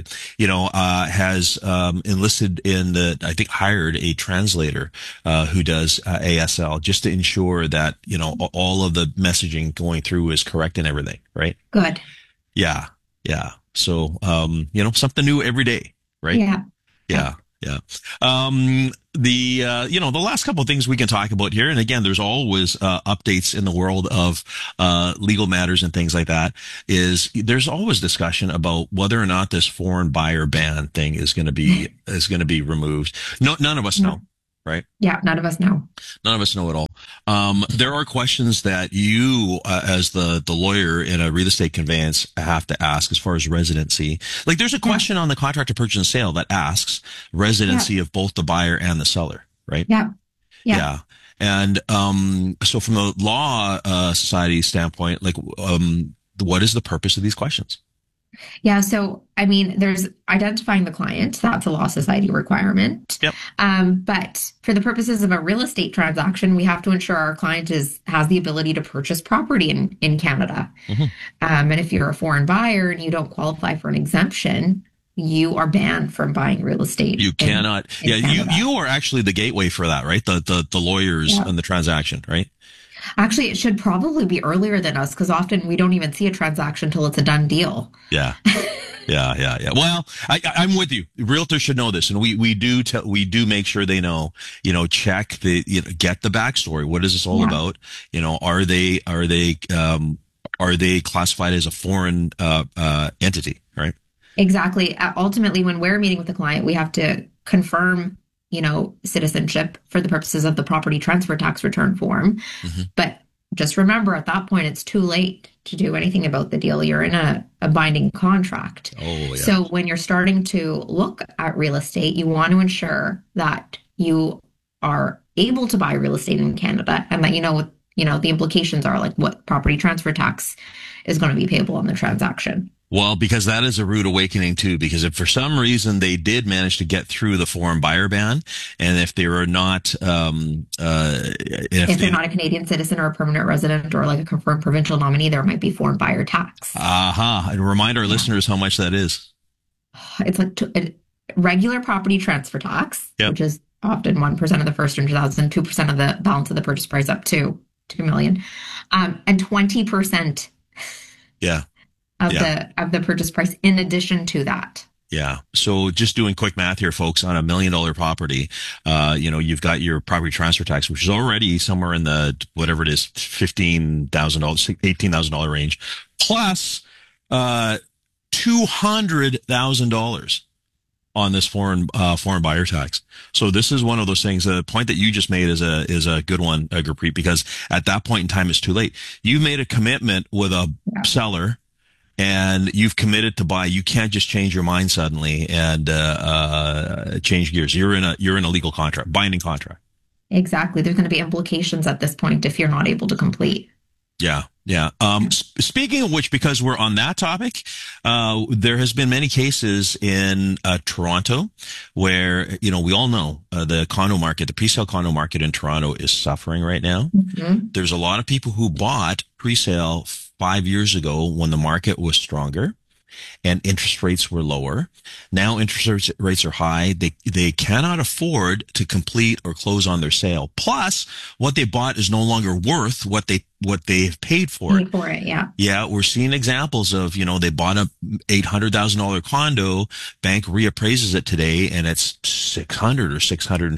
Has enlisted hired a translator who does ASL, just to ensure that all of the messaging going through is correct and everything. Right. Good. Yeah. Yeah. So, something new every day, right? Yeah. Yeah. Yeah. The last couple of things we can talk about here, and again, there's always updates in the world of legal matters and things like that, is there's always discussion about whether or not this foreign buyer ban thing is going to be removed. No, none of us know. Right? Yeah, none of us know. None of us know at all. There are questions that you, as the lawyer in a real estate conveyance, have to ask as far as residency. Like, there's a question on the contract of purchase and sale that asks residency of both the buyer and the seller, right? Yeah. Yeah. And so from the law society standpoint, like, what is the purpose of these questions? Yeah. So, I mean, there's identifying the client. That's a law society requirement. Yep. But for the purposes of a real estate transaction, we have to ensure our client has the ability to purchase property in Canada. Mm-hmm. And if you're a foreign buyer and you don't qualify for an exemption, you are banned from buying real estate. You cannot. You are actually the gateway for that, right? The lawyers on the transaction, right? Actually, it should probably be earlier than us, because often we don't even see a transaction till it's a done deal. Yeah. Yeah. Well, I'm with you. Realtors should know this, and we do make sure they know. Check get the backstory. What is this all about? Are they classified as a foreign entity? Right. Exactly. Ultimately, when we're meeting with the client, we have to confirm citizenship for the purposes of the property transfer tax return form. Mm-hmm. But just remember, at that point, it's too late to do anything about the deal. You're in a binding contract. Oh, yeah. So when you're starting to look at real estate, you want to ensure that you are able to buy real estate in Canada, and that what the implications are, like what property transfer tax is going to be payable on the transaction. Well, because that is a rude awakening too, because if for some reason they did manage to get through the foreign buyer ban, and if they were not, if they're not a Canadian citizen or a permanent resident or like a confirmed provincial nominee, there might be foreign buyer tax. And remind our listeners how much that is. It's like a regular property transfer tax, which is often 1% of the first 100,000, 2% of the balance of the purchase price up to $2 million, and 20%. Yeah. Of the purchase price in addition to that. Yeah. So just doing quick math here, folks, on $1 million property, you've got your property transfer tax, which is already somewhere in the, whatever it is, $15,000, $18,000 range, plus, $200,000 on this foreign buyer tax. So this is one of those things. The point that you just made is a good one, Gurpreet, because at that point in time, it's too late. You made a commitment with a seller, and you've committed to buy. You can't just change your mind suddenly and change gears. You're in a legal contract, binding contract. Exactly. There's going to be implications at this point if you're not able to complete. Yeah. Speaking of which, because we're on that topic, there has been many cases in Toronto where, we all know the condo market, the pre-sale condo market in Toronto is suffering right now. Mm-hmm. There's a lot of people who bought pre-sale 5 years ago when the market was stronger and interest rates were lower. Now interest rates are high. They cannot afford to complete or close on their sale. Plus, what they bought is no longer worth what they've paid for it. Yeah. Yeah, we're seeing examples of, they bought a $800,000 condo, bank reappraises it today, and it's $600,000 or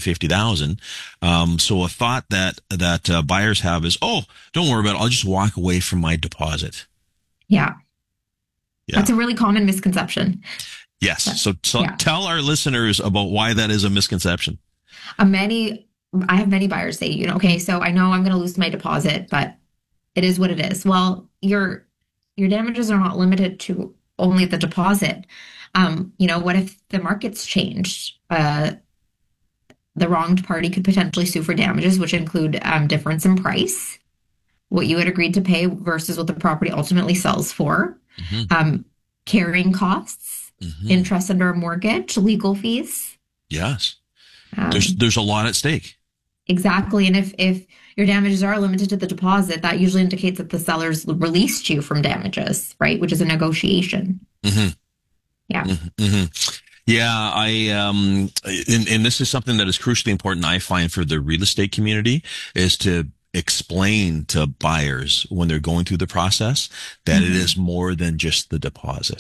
$650,000. So a thought that buyers have is, oh, don't worry about it. I'll just walk away from my deposit. Yeah. That's a really common misconception. Yes. So tell our listeners about why that is a misconception. I have many buyers say, okay, so I know I'm going to lose my deposit, but it is what it is. Well, your damages are not limited to only the deposit. What if the market's changed? The wronged party could potentially sue for damages, which include difference in price, what you had agreed to pay versus what the property ultimately sells for. Mm-hmm. Carrying costs, interest under a mortgage, legal fees. Yes. There's a lot at stake. Exactly. And if your damages are limited to the deposit, that usually indicates that the seller's released you from damages, right? Which is a negotiation. Mm-hmm. Yeah. Mm-hmm. Yeah, and this is something that is crucially important, I find, for the real estate community, is to explain to buyers when they're going through the process that it is more than just the deposit.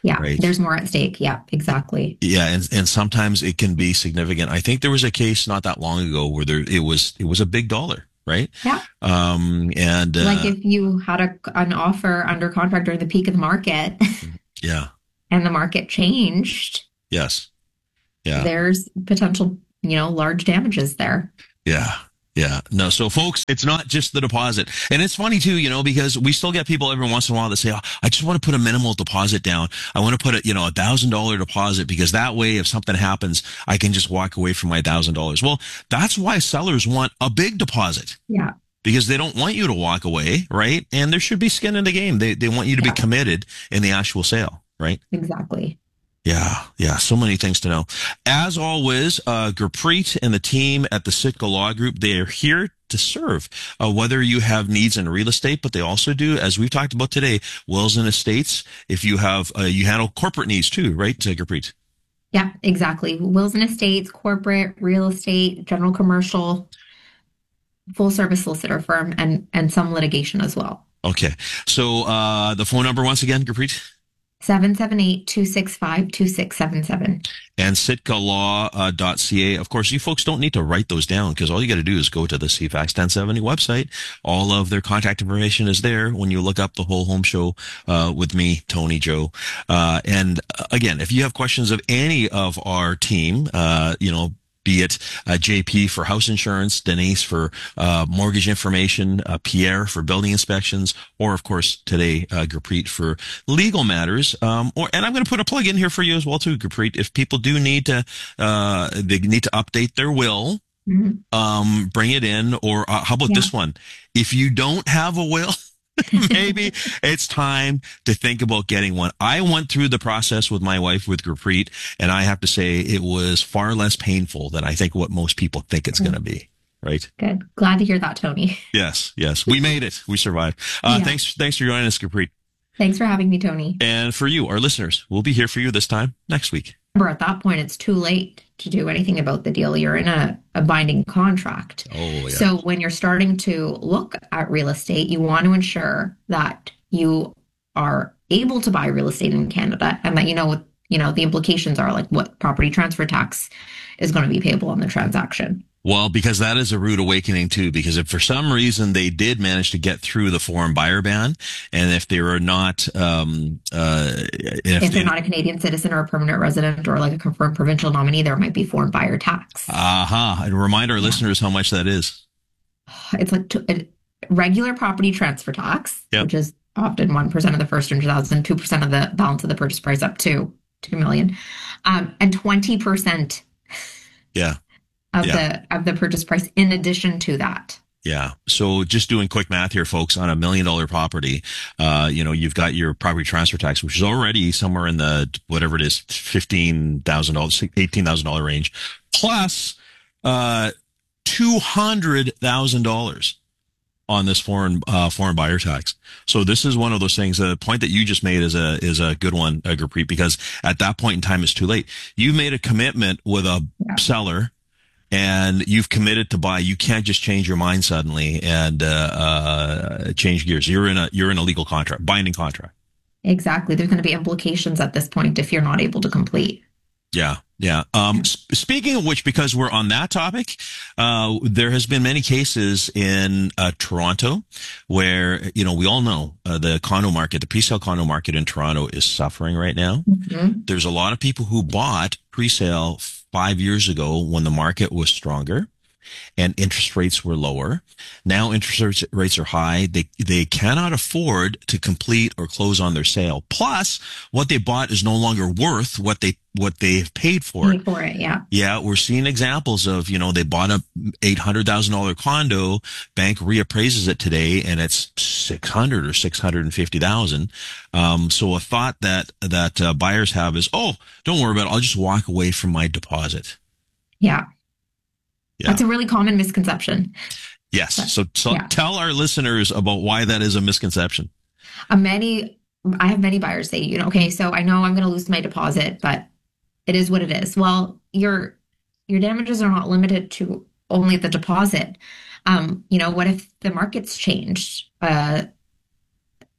Yeah, right? There's more at stake. Yeah, exactly. Yeah, and sometimes it can be significant. I think there was a case not that long ago where it was a big dollar, right? Yeah. And like if you had an offer under contract during the peak of the market, yeah, and the market changed. Yes. Yeah. There's potential, large damages there. Yeah. Yeah. No. So folks, it's not just the deposit. And it's funny too, because we still get people every once in a while that say, I just want to put a minimal deposit down. I want to put $1,000 deposit because that way, if something happens, I can just walk away from my $1,000. Well, that's why sellers want a big deposit. Yeah. Because they don't want you to walk away, right? And there should be skin in the game. They want you to be committed in the actual sale, right? Exactly. Yeah. So many things to know. As always, Gurpreet and the team at the Sitka Law Group, they are here to serve, whether you have needs in real estate, but they also do, as we've talked about today, wills and estates. If you have, you handle corporate needs too, right, Gurpreet? Yeah, exactly. Wills and estates, corporate, real estate, general commercial, full service solicitor firm, and some litigation as well. Okay. So, the phone number once again, Gurpreet? 778-265-2677. And sitkalaw.ca. Of course, you folks don't need to write those down because all you got to do is go to the CFAX 1070 website. All of their contact information is there when you look up the whole home show with me, Tony Joe. And again, if you have questions of any of our team, be it JP for house insurance, Denise for mortgage information, Pierre for building inspections, or of course today Gurpreet for legal matters. And I'm going to put a plug in here for you as well too, Gurpreet. If people do need to, they need to update their will, bring it in. Or how about this one? If you don't have a will, maybe it's time to think about getting one. I went through the process with my wife, with Gurpreet, and I have to say it was far less painful than I think what most people think it's going to be. Right? Good. Glad to hear that, Tony. Yes. We made it. We survived. Thanks for joining us, Gurpreet. Thanks for having me, Tony. And for you, our listeners, we'll be here for you this time next week. Remember, at that point, it's too late to do anything about the deal. You're in a binding contract. Oh, yeah. So when you're starting to look at real estate, you want to ensure that you are able to buy real estate in Canada and that you know what the implications are, like what property transfer tax is going to be payable on the transaction. Well, because that is a rude awakening too, because if for some reason they did manage to get through the foreign buyer ban, and if they were not, if they're not a Canadian citizen or a permanent resident or like a confirmed provincial nominee, there might be foreign buyer tax. And remind our listeners how much that is. It's like a regular property transfer tax, which is often 1% of the first 100,000, 2% of the balance of the purchase price up to $2 million, and 20%. Yeah. Of the purchase price in addition to that. Yeah. So just doing quick math here, folks, on $1 million property, you've got your property transfer tax, which is already somewhere in the, whatever it is, $15,000, $18,000 range, plus, $200,000 on this foreign buyer tax. So this is one of those things. The point that you just made is a good one, Gurpreet, because at that point in time, it's too late. You made a commitment with a seller, and you've committed to buy. You can't just change your mind suddenly and change gears. You're in a legal contract, binding contract. Exactly. There's going to be implications at this point if you're not able to complete. Yeah. Speaking of which, because we're on that topic, there has been many cases in Toronto where, we all know the condo market, the presale condo market in Toronto is suffering right now. Mm-hmm. There's a lot of people who bought presale 5 years ago when the market was stronger and interest rates were lower. Now interest rates are high. They cannot afford to complete or close on their sale. Plus, what they bought is no longer worth what they've paid for it. Yeah, we're seeing examples of, they bought a $800,000 condo, bank reappraises it today, and it's $600,000 or $650,000. So a thought that buyers have is, oh, don't worry about it. I'll just walk away from my deposit. Yeah. That's a really common misconception. Yes. So tell our listeners about why that is a misconception. I have many buyers say, okay, so I know I'm going to lose my deposit, but it is what it is. Well, your damages are not limited to only the deposit. What if the market's changed?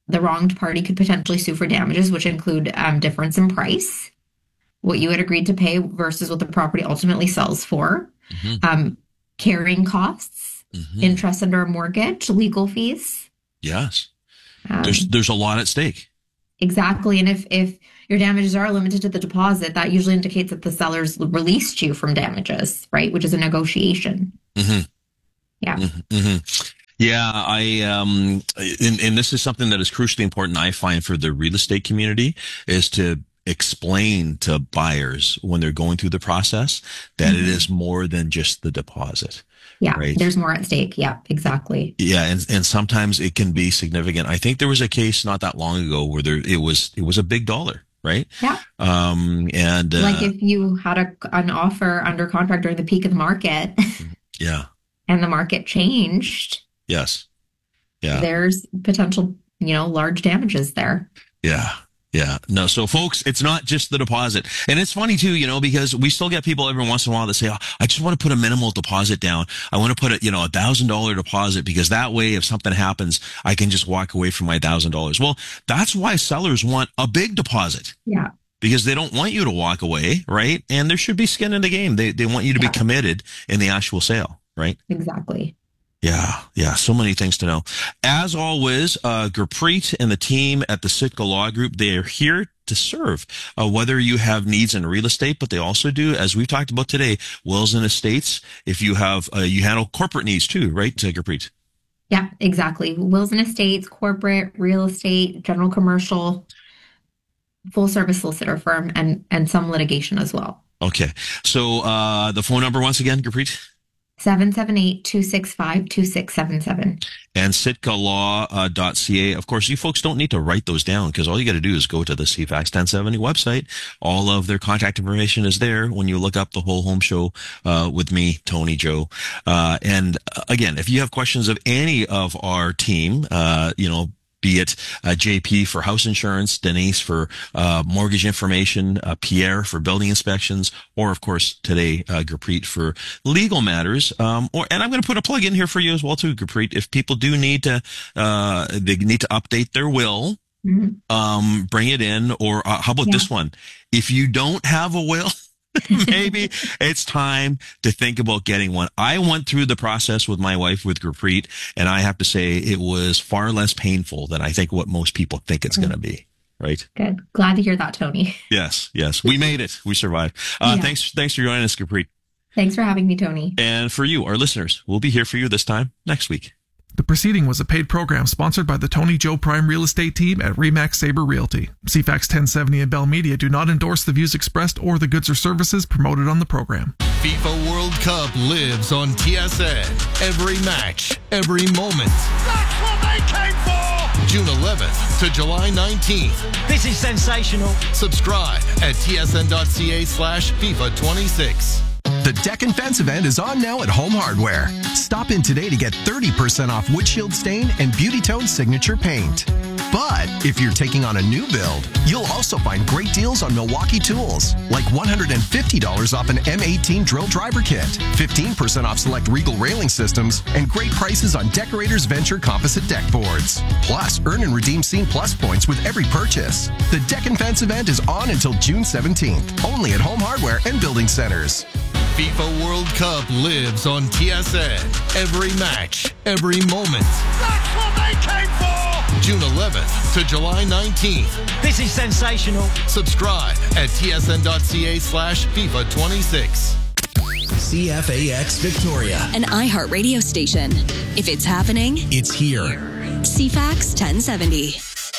the wronged party could potentially sue for damages, which include difference in price, what you had agreed to pay versus what the property ultimately sells for, carrying costs, interest under a mortgage, legal fees. Yes. There's a lot at stake. Exactly. And if your damages are limited to the deposit, that usually indicates that the sellers released you from damages, right? Which is a negotiation. Yeah. Yeah, and this is something that is crucially important, I find, for the real estate community, is to explain to buyers when they're going through the process that it is more than just the deposit. Yeah, right? There's more at stake. Yeah, exactly. Yeah, and sometimes it can be significant. I think there was a case not that long ago where it was a big dollar, right? Yeah. And like if you had an offer under contract during the peak of the market, yeah, and the market changed. Yes. Yeah. There's potential, large damages there. Yeah. Yeah. No. So folks, it's not just the deposit. And it's funny too, because we still get people every once in a while that say, I just want to put a minimal deposit down. I want to put $1,000 deposit because that way, if something happens, I can just walk away from my $1,000. Well, that's why sellers want a big deposit. Yeah. Because they don't want you to walk away, right? And there should be skin in the game. They want you to be committed in the actual sale, right? Exactly. Yeah. So many things to know. As always, Gurpreet and the team at the Sitka Law Group, they are here to serve, whether you have needs in real estate, but they also do, as we've talked about today, wills and estates. If you have, you handle corporate needs too, right, Gurpreet? Yeah, exactly. Wills and estates, corporate, real estate, general commercial, full service solicitor firm, and some litigation as well. Okay. So, the phone number once again, Gurpreet? 778-265-2677. And sitkalaw.ca. Of course, you folks don't need to write those down because all you got to do is go to the CFAX 1070 website. All of their contact information is there when you look up the Whole Home Show with me, Tony Joe. And again, if you have questions of any of our team, be it JP for house insurance, Denise for mortgage information, Pierre for building inspections, or of course today Gurpreet for legal matters. And I'm going to put a plug in here for you as well too, Gurpreet. If people do need to, they need to update their will, bring it in. Or how about this one? If you don't have a will, maybe it's time to think about getting one. I went through the process with my wife, with Gurpreet, and I have to say it was far less painful than I think what most people think it's going to be. Right? Good. Glad to hear that, Tony. Yes. We made it. We survived. Thanks for joining us, Gurpreet. Thanks for having me, Tony. And for you, our listeners, we'll be here for you this time next week. The proceeding was a paid program sponsored by the Tony Joe Prime Real Estate Team at RE/MAX Sabre Realty. CFAX 1070 and Bell Media do not endorse the views expressed or the goods or services promoted on the program. FIFA World Cup lives on TSN. Every match, every moment. That's what they came for! June 11th to July 19th. This is sensational. Subscribe at tsn.ca/FIFA26. The Deck and Fence event is on now at Home Hardware. Stop in today to get 30% off windshield stain and Beauty Tone signature paint. But if you're taking on a new build, you'll also find great deals on Milwaukee tools, like $150 off an M18 drill driver kit, 15% off select Regal railing systems, and great prices on Decorators Venture composite deck boards. Plus, earn and redeem Scene Plus points with every purchase. The Deck and Fence event is on until June 17th, only at Home Hardware and Building Centers. FIFA World Cup lives on TSN. Every match, every moment. That's what they came for! June 11th to July 19th. This is sensational. Subscribe at tsn.ca/FIFA26. CFAX Victoria. An iHeart radio station. If it's happening, it's here. CFAX 1070.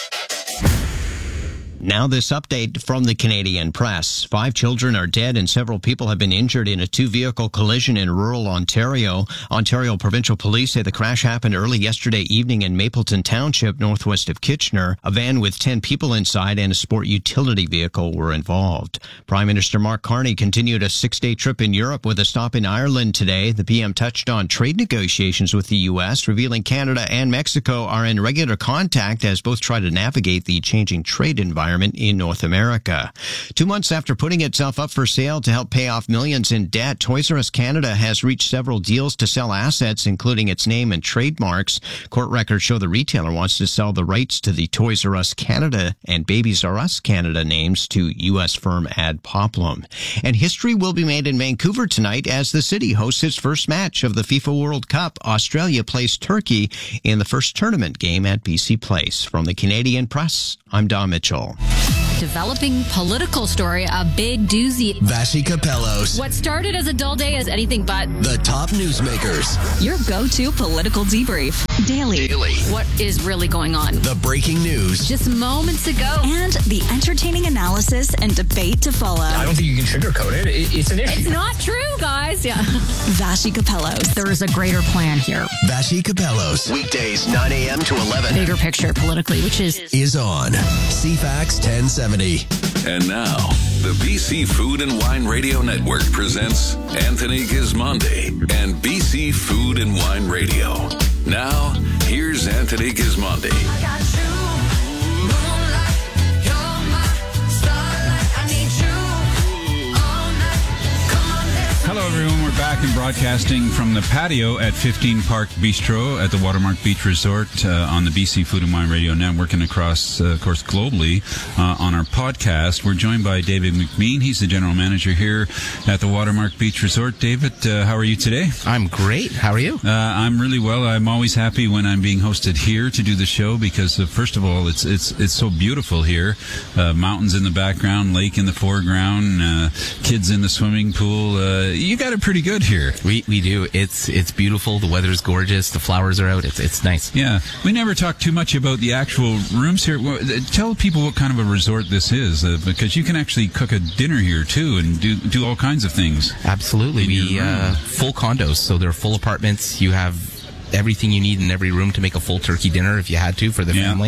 Now this update from the Canadian Press. 5 children are dead and several people have been injured in a 2-vehicle collision in rural Ontario. Ontario Provincial Police say the crash happened early yesterday evening in Mapleton Township, northwest of Kitchener. A van with 10 people inside and a sport utility vehicle were involved. Prime Minister Mark Carney continued a 6-day trip in Europe with a stop in Ireland today. The PM touched on trade negotiations with the U.S., revealing Canada and Mexico are in regular contact as both try to navigate the changing trade environment environment in North America. 2 months after putting itself up for sale to help pay off millions in debt, Toys R Us Canada has reached several deals to sell assets, including its name and trademarks. Court records show the retailer wants to sell the rights to the Toys R Us Canada and Babies R Us Canada names to U.S. firm Adpoplum. And history will be made in Vancouver tonight as the city hosts its first match of the FIFA World Cup. Australia plays Turkey in the first tournament game at BC Place. From the Canadian Press, I'm Don Mitchell. Developing political story, a big doozy. Vassy Capellos. What started as a dull day is anything but the top newsmakers. Your go-to political debrief. Daily. What is really going on? The breaking news. Just moments ago. And the entertaining analysis and debate to follow. I don't think you can sugarcoat it. It's an issue. It's not true, guys. Yeah. Vassy Capellos. There is a greater plan here. Vassy Capellos. Weekdays 9 a.m. to 11. Bigger picture politically, which is on CFAX 1070. And now, the BC Food and Wine Radio Network presents Anthony Gismondi and BC Food and Wine Radio. Now, here's Anthony Gismondi. Hello, everyone. We're back and broadcasting from the patio at 15 Park Bistro at the Watermark Beach Resort on the BC Food and Wine Radio Network and across, of course, globally on our podcast. We're joined by David McMean. He's the general manager here at the Watermark Beach Resort. David, how are you today? I'm great. How are you? I'm really well. I'm always happy when I'm being hosted here to do the show because, first of all, it's so beautiful here. Mountains in the background, lake in the foreground, kids in the swimming pool. You got it pretty good here. We do. It's beautiful. The weather's gorgeous. The flowers are out. It's nice. Yeah. We never talk too much about the actual rooms here. Tell people what kind of a resort this is, because you can actually cook a dinner here too and do all kinds of things. Absolutely. We full condos, so they're full apartments. You have everything you need in every room to make a full turkey dinner if you had to for the family.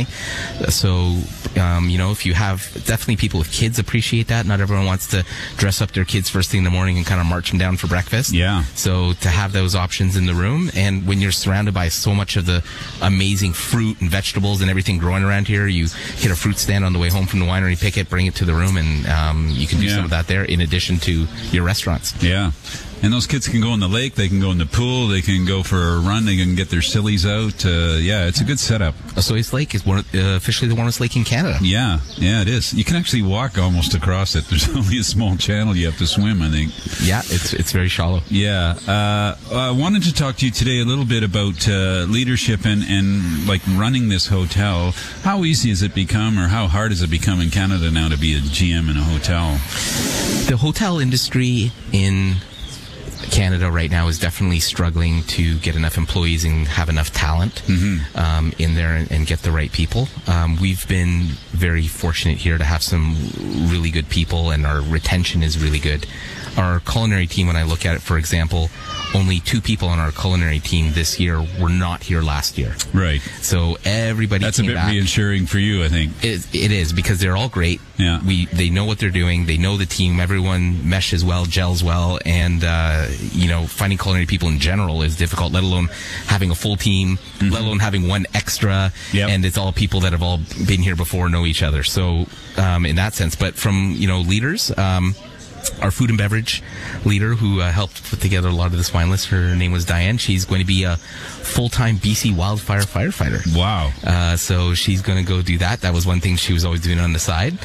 So, if you have, definitely people with kids appreciate that. Not everyone wants to dress up their kids first thing in the morning and kind of march them down for breakfast. Yeah. So to have those options in the room, and when you're surrounded by so much of the amazing fruit and vegetables and everything growing around here, you hit a fruit stand on the way home from the winery, pick it, bring it to the room, and you can do some of that there in addition to your restaurants. Yeah. And those kids can go in the lake, they can go in the pool, they can go for a run, they can get their sillies out. It's a good setup. Osoyoos Lake is officially the warmest lake in Canada. Yeah, it is. You can actually walk almost across it. There's only a small channel you have to swim, I think. Yeah, it's very shallow. Yeah. I wanted to talk to you today a little bit about leadership and like running this hotel. How easy has it become, or how hard has it become in Canada now to be a GM in a hotel? The hotel industry in Canada right now is definitely struggling to get enough employees and have enough talent in there and get the right people. We've been very fortunate here to have some really good people, and our retention is really good. Our culinary team, when I look at it, for example, only 2 people on our culinary team this year were not here last year. Right. So everybody That's a bit reassuring for you, I think. It is, because they're all great. Yeah. They know what they're doing. They know the team. Everyone meshes well, gels well, and finding culinary people in general is difficult, let alone having a full team, let alone having one extra. Yep. And it's all people that have all been here before, know each other. So in that sense, but from leaders, our food and beverage leader who helped put together a lot of this wine list, her name was Diane. She's going to be a full-time BC wildfire firefighter. Wow. So she's going to go do that. That was one thing she was always doing on the side.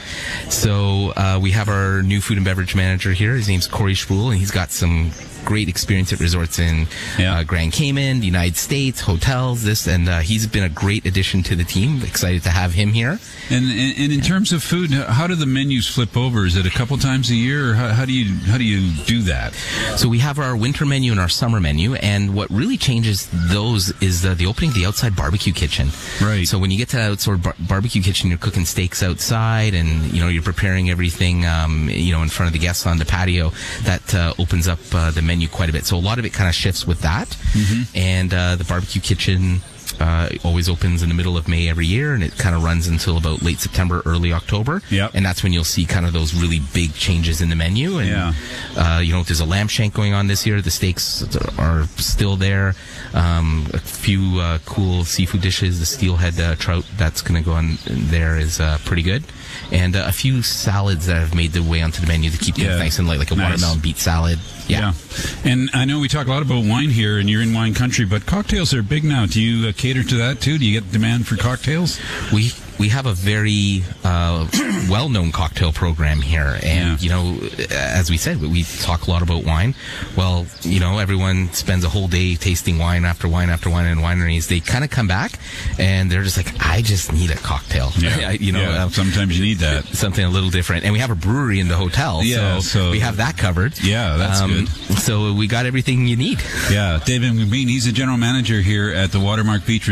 So we have our new food and beverage manager here. His name's Corey Spruill, and he's got some great experience at resorts in Grand Cayman, the United States, hotels, and he's been a great addition to the team. Excited to have him here. And in terms of food, how do the menus flip over? Is it a couple times a year, or how do you do that? So we have our winter menu and our summer menu, and what really changes those is the opening of the outside barbecue kitchen. Right. So when you get to that outside barbecue kitchen, you're cooking steaks outside, and you're preparing everything in front of the guests on the patio. That opens up the menu quite a bit. So a lot of it kind of shifts with that. And the barbecue kitchen always opens in the middle of May every year, and it kind of runs until about late September, early October. Yep. And that's when you'll see kind of those really big changes in the menu. And, there's a lamb shank going on this year. The steaks are still there. A few cool seafood dishes. The steelhead trout that's going to go on there is pretty good. And a few salads that have made their way onto the menu to keep things nice and light, like a watermelon beet salad. Yeah. And I know we talk a lot about wine here, and you're in wine country, but cocktails are big now. Do you cater to that too? Do you get demand for cocktails? We have a very well-known cocktail program here, and as we said, we talk a lot about wine. Well, everyone spends a whole day tasting wine after wine after wine in wineries. They kind of come back, and they're just like, I just need a cocktail. Sometimes you need that, something a little different. And we have a brewery in the hotel, so we have that covered. Yeah, that's good. So we got everything you need. Yeah, David McBean, he's the general manager here at the Watermark Beach